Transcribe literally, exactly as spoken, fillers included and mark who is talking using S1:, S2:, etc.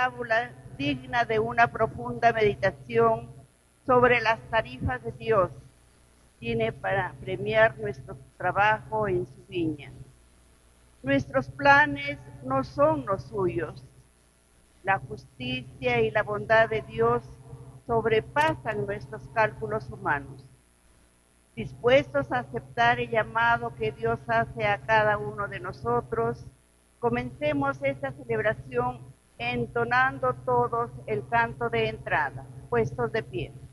S1: parábola digna de una profunda meditación sobre las tarifas de Dios tiene para premiar nuestro trabajo en su viña. Nuestros planes no son los suyos. La justicia y la bondad de Dios sobrepasan nuestros cálculos humanos. Dispuestos a aceptar el llamado que Dios hace a cada uno de nosotros, comencemos esta celebración entonando todos el canto de entrada, puestos de pie.